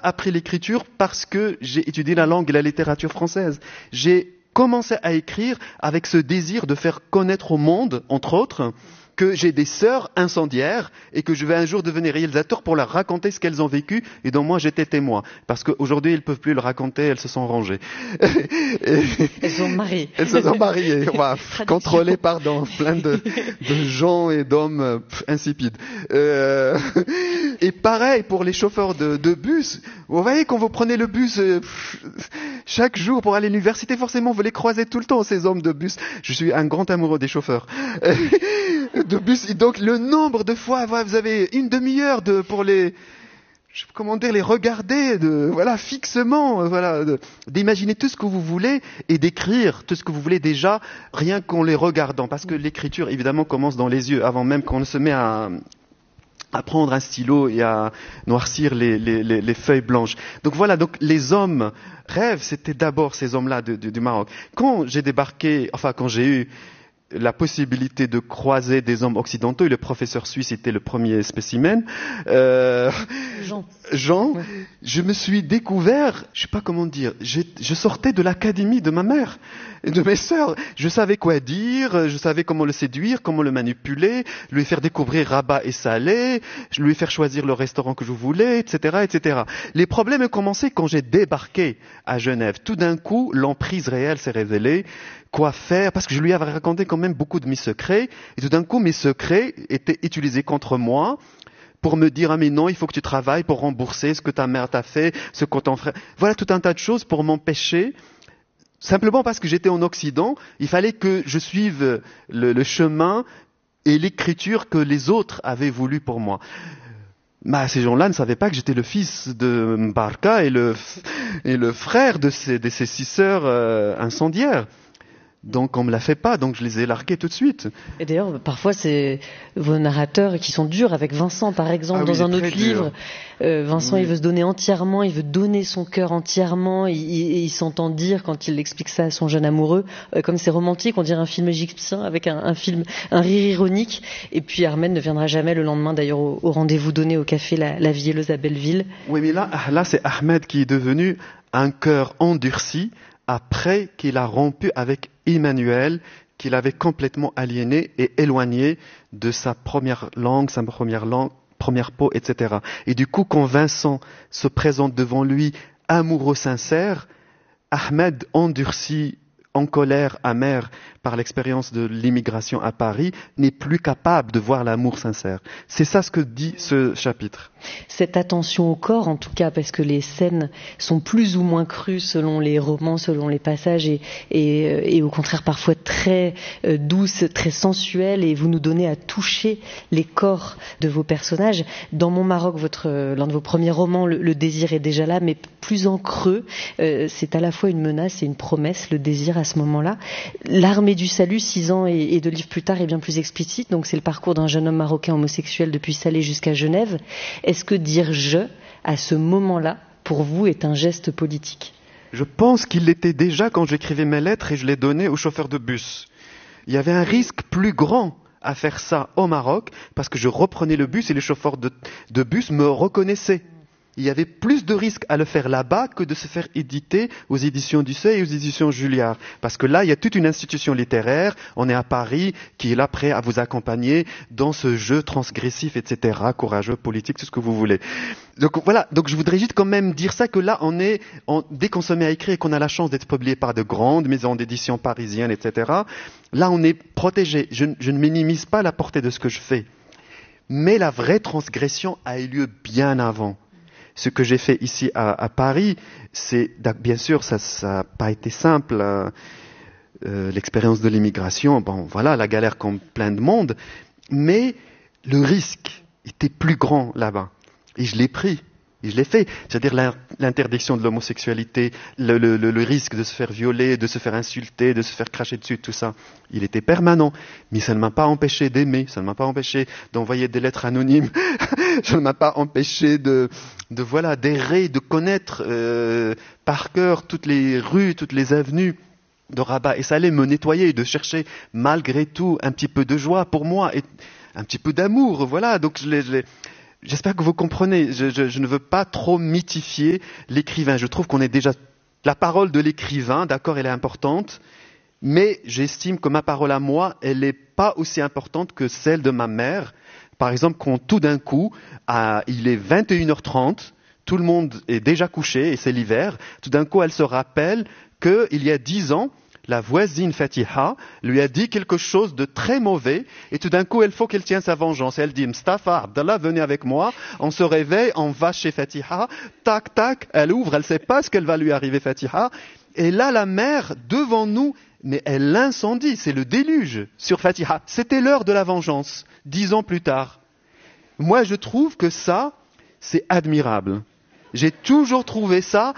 appris l'écriture parce que j'ai étudié la langue et la littérature française. J'ai commencé à écrire avec ce désir de faire connaître au monde, entre autres, que j'ai des sœurs incendiaires et que je vais un jour devenir réalisateur pour leur raconter ce qu'elles ont vécu et dont moi j'étais témoin. Parce qu'aujourd'hui, elles ne peuvent plus le raconter, elles se sont rangées. Elles sont mariées. Elles se sont mariées, contrôlées par plein de gens et d'hommes insipides. Et pareil pour les chauffeurs de bus. Vous voyez, quand vous prenez le bus chaque jour pour aller à l'université, forcément vous les croisez tout le temps, ces hommes de bus. Je suis un grand amoureux des chauffeurs. De bus. Et donc le nombre de fois, vous avez une demi-heure pour les regarder, fixement, d'imaginer tout ce que vous voulez et d'écrire tout ce que vous voulez déjà, rien qu'en les regardant. Parce que l'écriture, évidemment, commence dans les yeux, avant même qu'on ne se met à prendre un stylo et à noircir les feuilles blanches. Donc voilà, les hommes rêves, c'était d'abord ces hommes-là du Maroc. Quand j'ai eu la possibilité de croiser des hommes occidentaux, et le professeur suisse était le premier spécimen, Jean, ouais. Je me suis découvert, je sais pas comment dire, je sortais de l'académie de ma mère et de mes sœurs. Je savais quoi dire, je savais comment le séduire, comment le manipuler, lui faire découvrir Rabat et Salé, lui faire choisir le restaurant que je voulais, etc., etc. Les problèmes ont commencé quand j'ai débarqué à Genève. Tout d'un coup, l'emprise réelle s'est révélée. Quoi faire? Parce que je lui avais raconté quand même beaucoup de mes secrets. Et tout d'un coup, mes secrets étaient utilisés contre moi pour me dire, ah mais non, il faut que tu travailles pour rembourser ce que ta mère t'a fait, ce que ton frère... Voilà tout un tas de choses pour m'empêcher. Simplement parce que j'étais en Occident, il fallait que je suive le chemin et l'écriture que les autres avaient voulu pour moi. Ces gens-là ne savaient pas que j'étais le fils de Mbarka et le frère de ces 6 sœurs incendiaires. Donc on me la fait pas, donc je les ai largués tout de suite. Et d'ailleurs, parfois c'est vos narrateurs qui sont durs avec Vincent, par exemple, dans un autre livre. Vincent, il veut se donner entièrement, il veut donner son cœur entièrement, et il s'entend dire quand il explique ça à son jeune amoureux, comme c'est romantique, on dirait un film égyptien avec un rire ironique. Et puis Armelle ne viendra jamais le lendemain, d'ailleurs, au rendez-vous donné au café La Vielleuse à Belleville. Oui, mais là c'est Ahmed qui est devenu un cœur endurci après qu'il a rompu avec Emmanuel, qu'il avait complètement aliéné et éloigné de sa première peau, etc. Et du coup, quand Vincent se présente devant lui, amoureux sincère, Ahmed, endurci, en colère, amer par l'expérience de l'immigration à Paris, n'est plus capable de voir l'amour sincère. C'est ça ce que dit ce chapitre. Cette attention au corps, en tout cas, parce que les scènes sont plus ou moins crues selon les romans, selon les passages, et au contraire parfois très douces, très sensuelles, et vous nous donnez à toucher les corps de vos personnages. Dans Mon Maroc, l'un de vos premiers romans, le désir est déjà là, mais plus en creux. C'est à la fois une menace et une promesse, le désir à ce moment-là. L'Armée du Salut, 6 ans et 2 livres plus tard, est bien plus explicite. Donc c'est le parcours d'un jeune homme marocain homosexuel depuis Salé jusqu'à Genève. Est-ce que dire « je » à ce moment-là, pour vous, est un geste politique? Je pense qu'il l'était déjà quand j'écrivais mes lettres et je les donnais aux chauffeurs de bus. Il y avait un risque plus grand à faire ça au Maroc parce que je reprenais le bus et les chauffeurs de bus me reconnaissaient. Il y avait plus de risques à le faire là-bas que de se faire éditer aux éditions Dussé et aux éditions Julliard. Parce que là, il y a toute une institution littéraire, on est à Paris, qui est là prêt à vous accompagner dans ce jeu transgressif, etc., courageux, politique, tout ce que vous voulez. Donc voilà, donc je voudrais juste quand même dire ça, que là, dès qu'on se met à écrire et qu'on a la chance d'être publié par de grandes maisons d'édition parisiennes, etc., là, on est protégé. Je ne minimise pas la portée de ce que je fais. Mais la vraie transgression a eu lieu bien avant. Ce que j'ai fait ici à Paris, bien sûr, ça n'a pas été simple. L'expérience de l'immigration, la galère comme plein de monde, mais le risque était plus grand là-bas. Et je l'ai pris. Et je l'ai fait. C'est-à-dire l'interdiction de l'homosexualité, le risque de se faire violer, de se faire insulter, de se faire cracher dessus, tout ça. Il était permanent. Mais ça ne m'a pas empêché d'aimer, ça ne m'a pas empêché d'envoyer des lettres anonymes, ça ne m'a pas empêché d'errer, de connaître par cœur toutes les rues, toutes les avenues de Rabat. Et ça allait me nettoyer, de chercher malgré tout un petit peu de joie pour moi et un petit peu d'amour. Voilà, donc j'espère que vous comprenez. Je ne veux pas trop mythifier l'écrivain. Je trouve qu'on est déjà... La parole de l'écrivain, d'accord, elle est importante, mais j'estime que ma parole à moi, elle n'est pas aussi importante que celle de ma mère. Par exemple, quand tout d'un coup, il est 21h30, tout le monde est déjà couché et c'est l'hiver, tout d'un coup, elle se rappelle qu'il y a 10 ans, la voisine Fatiha lui a dit quelque chose de très mauvais et tout d'un coup, il faut qu'elle tienne sa vengeance. Elle dit, Mustafa, Abdallah, venez avec moi, on se réveille, on va chez Fatiha, tac, tac, elle ouvre, elle ne sait pas ce qu'elle va lui arriver, Fatiha. Et là, la mère, devant nous, mais elle l'incendie, c'est le déluge sur Fatiha. C'était l'heure de la vengeance, 10 ans plus tard. Moi, je trouve que ça, c'est admirable. J'ai toujours trouvé ça,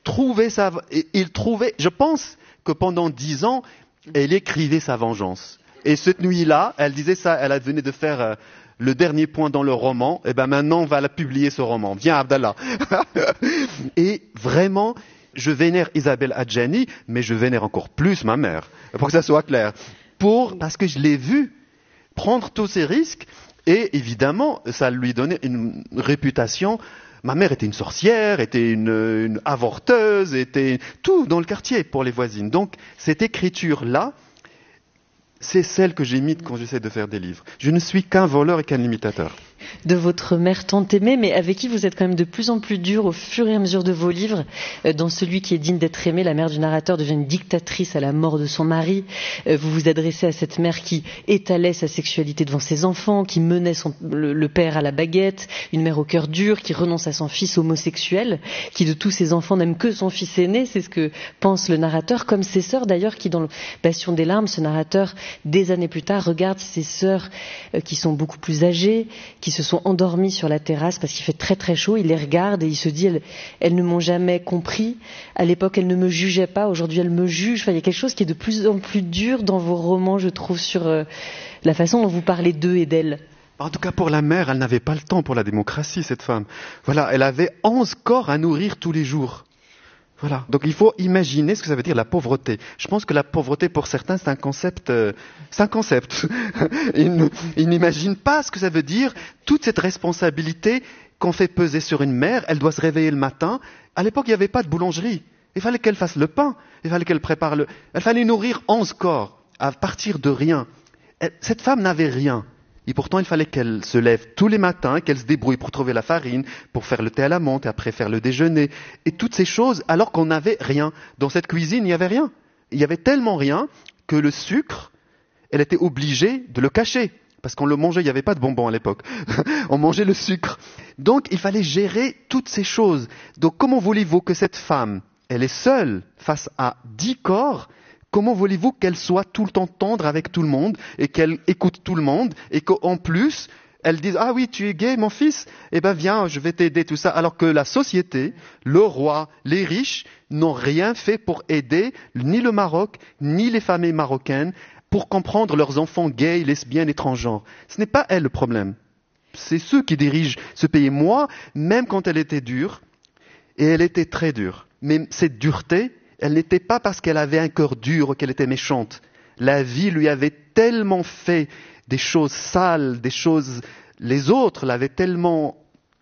je pense que pendant 10 ans, elle écrivait sa vengeance. Et cette nuit-là, elle disait ça, elle venait de faire le dernier point dans le roman, et ben maintenant on va la publier ce roman. Viens Abdallah. Et vraiment, je vénère Isabelle Adjani, mais je vénère encore plus ma mère, pour que ça soit clair. Parce que je l'ai vue prendre tous ces risques, et évidemment, ça lui donnait une réputation. Ma mère était une sorcière, était une avorteuse, était tout dans le quartier pour les voisines. Donc, cette écriture-là, c'est celle que j'imite quand j'essaie de faire des livres. Je ne suis qu'un voleur et qu'un imitateur. De votre mère tant aimée, mais avec qui vous êtes quand même de plus en plus dur au fur et à mesure de vos livres. Dans celui qui est digne d'être aimé, la mère du narrateur devient une dictatrice à la mort de son mari. Vous vous adressez à cette mère qui étalait sa sexualité devant ses enfants, qui menait le père à la baguette, une mère au cœur dur, qui renonce à son fils homosexuel, qui de tous ses enfants n'aime que son fils aîné, c'est ce que pense le narrateur, comme ses sœurs d'ailleurs, qui dans le Bastion des larmes, ce narrateur, des années plus tard, regarde ses sœurs qui sont beaucoup plus âgées, qui se sont endormis sur la terrasse parce qu'il fait très très chaud, il les regarde et il se dit elles ne m'ont jamais compris, à l'époque elles ne me jugeaient pas, aujourd'hui elles me jugent. Enfin, il y a quelque chose qui est de plus en plus dur dans vos romans, je trouve, sur la façon dont vous parlez d'eux et d'elles. En tout cas pour la mère, elle n'avait pas le temps pour la démocratie, cette femme. Voilà, elle avait 11 corps à nourrir tous les jours. Voilà. Donc il faut imaginer ce que ça veut dire la pauvreté. Je pense que la pauvreté pour certains c'est un concept. Ils n'imaginent pas ce que ça veut dire toute cette responsabilité qu'on fait peser sur une mère. Elle doit se réveiller le matin. À l'époque il n'y avait pas de boulangerie. Il fallait qu'elle fasse le pain. Il fallait qu'elle prépare Il fallait nourrir 11 corps à partir de rien. Cette femme n'avait rien. Et pourtant, il fallait qu'elle se lève tous les matins, qu'elle se débrouille pour trouver la farine, pour faire le thé à la menthe, et après faire le déjeuner. Et toutes ces choses, alors qu'on n'avait rien. Dans cette cuisine, il n'y avait rien. Il y avait tellement rien que le sucre, elle était obligée de le cacher. Parce qu'on le mangeait, il n'y avait pas de bonbons à l'époque. On mangeait le sucre. Donc, il fallait gérer toutes ces choses. Donc, comment voulez-vous que cette femme, elle est seule face à 10 corps? Comment voulez-vous qu'elle soit tout le temps tendre avec tout le monde et qu'elle écoute tout le monde et qu'en plus, elle dise « Ah oui, tu es gay, mon fils? Eh ben viens, je vais t'aider, tout ça. » Alors que la société, le roi, les riches n'ont rien fait pour aider ni le Maroc, ni les familles marocaines pour comprendre leurs enfants gays, lesbiennes et transgenres. Ce n'est pas elle le problème. C'est ceux qui dirigent ce pays. Moi, même quand elle était dure, et elle était très dure, mais cette dureté, elle n'était pas parce qu'elle avait un cœur dur ou qu'elle était méchante. La vie lui avait tellement fait des choses sales, des choses... Les autres l'avaient tellement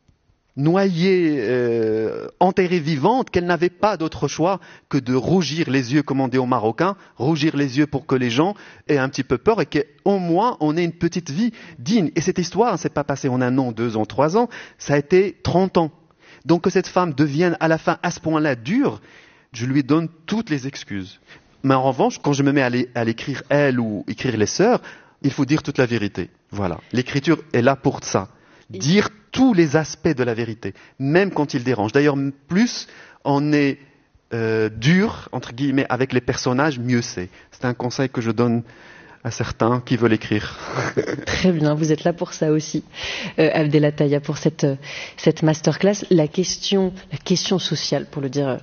noyée, enterrée vivante, qu'elle n'avait pas d'autre choix que de rougir les yeux, comme on dit aux Marocains, rougir les yeux pour que les gens aient un petit peu peur et qu'au moins on ait une petite vie digne. Et cette histoire ne s'est pas passée en 1 an, 2 ans, 3 ans, ça a été 30 ans. Donc que cette femme devienne à la fin à ce point-là dure, je lui donne toutes les excuses. Mais en revanche, quand je me mets à l'écrire elle ou écrire les sœurs, il faut dire toute la vérité. Voilà. L'écriture est là pour ça. Dire tous les aspects de la vérité, même quand il dérange. D'ailleurs, plus on est dur, entre guillemets, avec les personnages, mieux c'est. C'est un conseil que je donne à certains qui veulent écrire. Très bien, vous êtes là pour ça aussi, Abdelataya, pour cette masterclass. La question sociale, pour le dire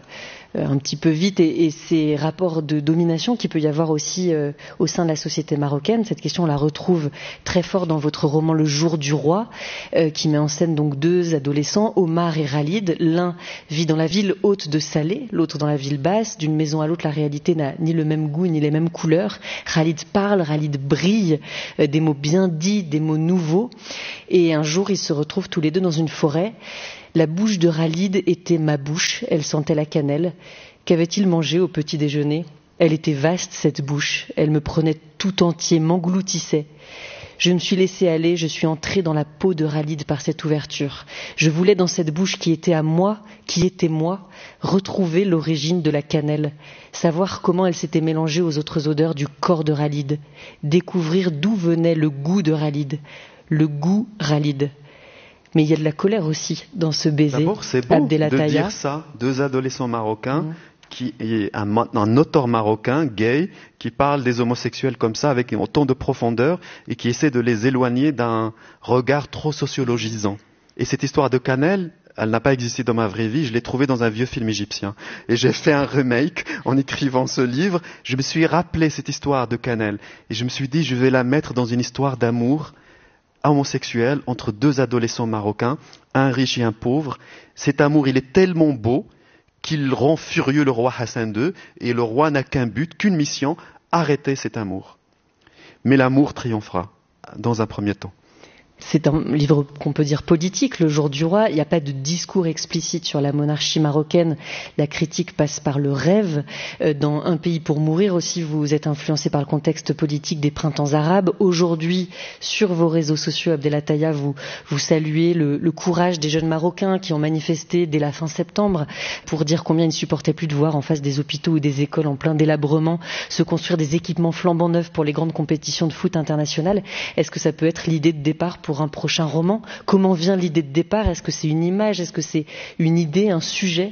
un petit peu vite, et ces rapports de domination qu'il peut y avoir aussi au sein de la société marocaine. Cette question, on la retrouve très fort dans votre roman Le Jour du Roi, qui met en scène donc deux adolescents, Omar et Khalid. L'un vit dans la ville haute de Salé, l'autre dans la ville basse. D'une maison à l'autre, la réalité n'a ni le même goût ni les mêmes couleurs. Khalid parle, Khalid brille, des mots bien dits, des mots nouveaux. Et un jour, ils se retrouvent tous les deux dans une forêt. La bouche de Khalid était ma bouche, elle sentait la cannelle. Qu'avait-il mangé au petit déjeuner? Elle était vaste, cette bouche, elle me prenait tout entier, m'engloutissait. Je me suis laissé aller, je suis entré dans la peau de Khalid par cette ouverture. Je voulais dans cette bouche qui était à moi, qui était moi, retrouver l'origine de la cannelle, savoir comment elle s'était mélangée aux autres odeurs du corps de Khalid, découvrir d'où venait le goût de Khalid, le goût Khalid. Mais il y a de la colère aussi dans ce baiser. D'abord, c'est beau de dire ça, deux adolescents marocains, qui est un auteur marocain, gay, qui parle des homosexuels comme ça, avec autant de profondeur, et qui essaie de les éloigner d'un regard trop sociologisant. Et cette histoire de cannelle, elle n'a pas existé dans ma vraie vie, je l'ai trouvée dans un vieux film égyptien. Et j'ai fait un remake en écrivant ce livre, je me suis rappelé cette histoire de cannelle, et je me suis dit, je vais la mettre dans une histoire d'amour homosexuel entre deux adolescents marocains, un riche et un pauvre. Cet amour, il est tellement beau qu'il rend furieux le roi Hassan II, et le roi n'a qu'un but, qu'une mission, arrêter cet amour. Mais l'amour triomphera, dans un premier temps. C'est un livre qu'on peut dire politique, Le Jour du Roi. Il n'y a pas de discours explicite sur la monarchie marocaine. La critique passe par le rêve. Dans Un pays pour mourir aussi, vous êtes influencé par le contexte politique des printemps arabes. Aujourd'hui, sur vos réseaux sociaux, Abdelataya, vous saluez le courage des jeunes Marocains qui ont manifesté dès la fin septembre pour dire combien ils ne supportaient plus de voir en face des hôpitaux ou des écoles en plein délabrement se construire des équipements flambant neufs pour les grandes compétitions de foot internationales. Est-ce que ça peut être l'idée de départ pour un prochain roman? Comment vient l'idée de départ? Est-ce que c'est une image? Est-ce que c'est une idée, un sujet?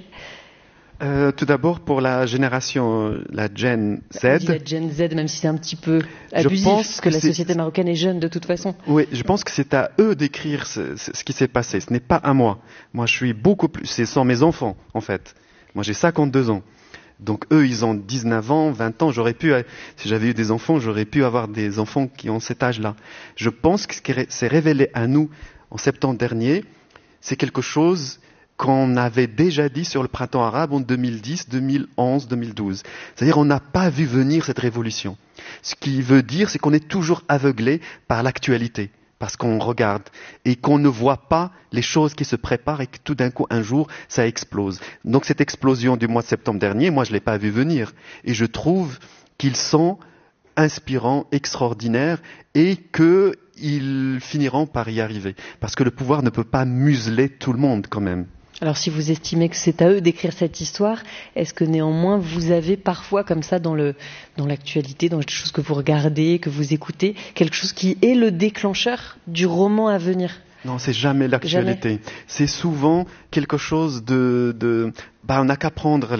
Tout d'abord, pour la génération, la Gen Z. La Gen Z, même si c'est un petit peu abusif, parce que la société marocaine est jeune de toute façon. Oui, je pense que c'est à eux d'écrire ce qui s'est passé. Ce n'est pas à moi. Moi, je suis beaucoup plus... C'est sans mes enfants, en fait. Moi, j'ai 52 ans. Donc eux, ils ont 19 ans, 20 ans. Si j'avais eu des enfants, j'aurais pu avoir des enfants qui ont cet âge-là. Je pense que ce qui s'est révélé à nous en septembre dernier, c'est quelque chose qu'on avait déjà dit sur le printemps arabe en 2010, 2011, 2012. C'est-à-dire on n'a pas vu venir cette révolution. Ce qui veut dire, c'est qu'on est toujours aveuglé par l'actualité, parce qu'on regarde et qu'on ne voit pas les choses qui se préparent et que tout d'un coup, un jour, ça explose. Donc cette explosion du mois de septembre dernier, moi je ne l'ai pas vu venir. Et je trouve qu'ils sont inspirants, extraordinaires, et qu'ils finiront par y arriver. Parce que le pouvoir ne peut pas museler tout le monde quand même. Alors si vous estimez que c'est à eux d'écrire cette histoire, est-ce que néanmoins vous avez parfois comme ça dans l'actualité, dans les choses que vous regardez, que vous écoutez, quelque chose qui est le déclencheur du roman à venir? Non, c'est jamais l'actualité. Jamais. C'est souvent quelque chose on n'a qu'à prendre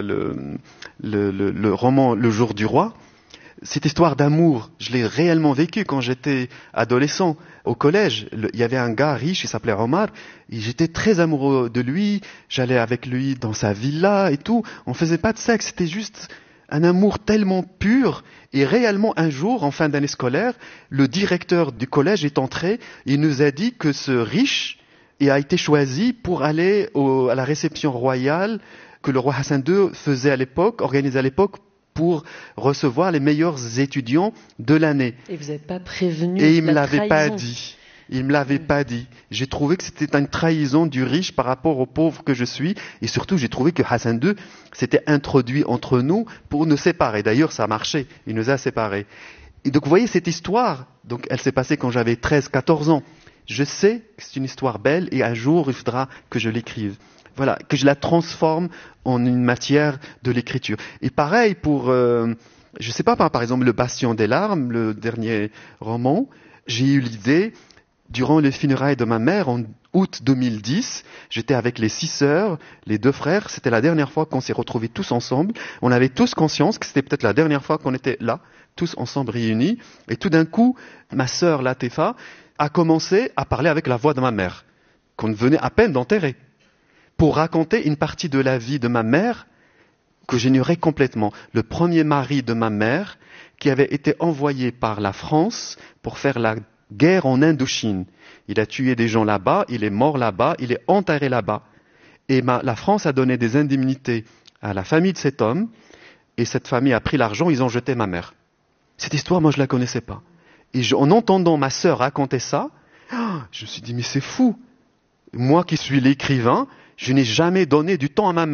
le roman Le Jour du Roi. Cette histoire d'amour, je l'ai réellement vécue quand j'étais adolescent au collège. Il y avait un gars riche, il s'appelait Omar, et j'étais très amoureux de lui, j'allais avec lui dans sa villa et tout. On faisait pas de sexe, c'était juste un amour tellement pur. Et réellement, un jour, en fin d'année scolaire, le directeur du collège est entré, il nous a dit que ce riche a été choisi pour aller à la réception royale que le roi Hassan II organisait à l'époque, pour recevoir les meilleurs étudiants de l'année. Et vous n'êtes pas prévenu? Et il ne me l'avait pas dit. Il me l'avait pas dit. J'ai trouvé que c'était une trahison du riche par rapport au pauvre que je suis. Et surtout, j'ai trouvé que Hassan II s'était introduit entre nous pour nous séparer. D'ailleurs, ça a marché. Il nous a séparés. Et donc, vous voyez, cette histoire, donc, elle s'est passée quand j'avais 13, 14 ans. Je sais que c'est une histoire belle et un jour, il faudra que je l'écrive. Voilà, que je la transforme en une matière de l'écriture. Et pareil pour, je sais pas, par exemple, Le Bastion des larmes, le dernier roman, j'ai eu l'idée, durant les funérailles de ma mère, en août 2010, j'étais avec les 6 sœurs, les 2 frères, c'était la dernière fois qu'on s'est retrouvés tous ensemble, on avait tous conscience que c'était peut-être la dernière fois qu'on était là, tous ensemble réunis, et tout d'un coup, ma sœur Latefa a commencé à parler avec la voix de ma mère, qu'on venait à peine d'enterrer, pour raconter une partie de la vie de ma mère que j'ignorais complètement. Le premier mari de ma mère, qui avait été envoyé par la France pour faire la guerre en Indochine. Il a tué des gens là-bas, il est mort là-bas, il est enterré là-bas. Et la France a donné des indemnités à la famille de cet homme, et cette famille a pris l'argent, ils ont jeté ma mère. Cette histoire, moi, je la connaissais pas. Et en entendant ma sœur raconter ça, je me suis dit, mais c'est fou. Moi qui suis l'écrivain, je n'ai jamais donné du temps à ma mère.